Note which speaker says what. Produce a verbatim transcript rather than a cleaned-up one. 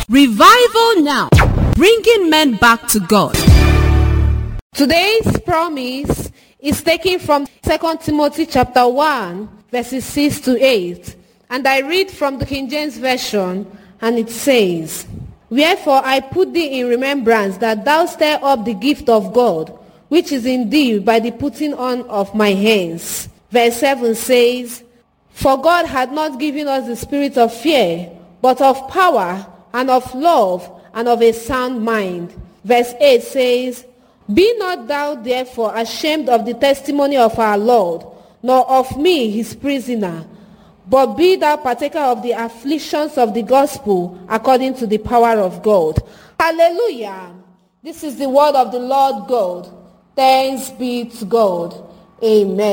Speaker 1: Revival Now, bringing men back to God.
Speaker 2: Today's promise is taken from Second Timothy chapter one, verses six to eight. And I read from the King James Version, and it says, "Wherefore I put thee in remembrance that thou stir up the gift of God, which is in thee by the putting on of my hands." Verse seven says, "For God hath not given us the spirit of fear, but of power, and of love, and of a sound mind." Verse eight says, "Be not thou therefore ashamed of the testimony of our Lord, nor of me his prisoner, but be thou partaker of the afflictions of the gospel according to the power of God." Hallelujah. This is the word of the Lord God. Thanks be to God. Amen.